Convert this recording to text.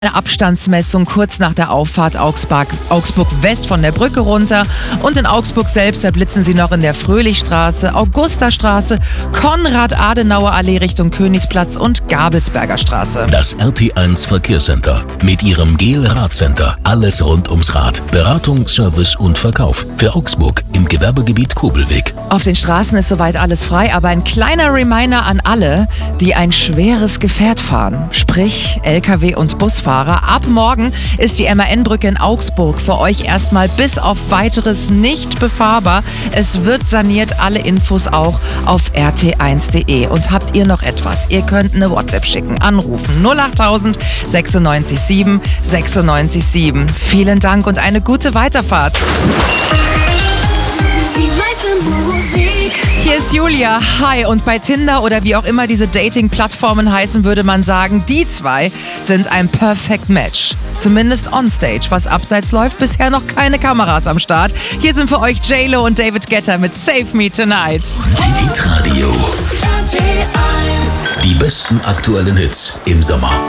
Eine Abstandsmessung kurz nach der Auffahrt Augsburg West von der Brücke runter. Und in Augsburg selbst, da blitzen sie noch in der Fröhlichstraße, Augustastraße, Konrad-Adenauer-Allee Richtung Königsplatz und Gabelsberger Straße. Das RT1 Verkehrscenter mit ihrem GEL-Radcenter. Alles rund ums Rad. Beratung, Service und Verkauf. Für Augsburg im Gewerbegebiet Kobelweg. Auf den Straßen ist soweit alles frei, aber ein kleiner Reminder an alle, die ein schweres Gefährt fahren. Sprich LKW und Busfahrer. Ab morgen ist die MAN-Brücke in Augsburg für euch erstmal bis auf Weiteres nicht befahrbar. Es wird saniert, alle Infos auch auf rt1.de. Und habt ihr noch etwas? Ihr könnt eine WhatsApp schicken, anrufen 08000 96 7 96 7. Vielen Dank und eine gute Weiterfahrt. Hier ist Julia. Hi. Und bei Tinder oder wie auch immer diese Dating-Plattformen heißen, würde man sagen, die zwei sind ein Perfect Match. Zumindest onstage. Was abseits läuft, bisher noch keine Kameras am Start. Hier sind für euch J-Lo und David Guetta mit Save Me Tonight. Hitradio. Die besten aktuellen Hits im Sommer.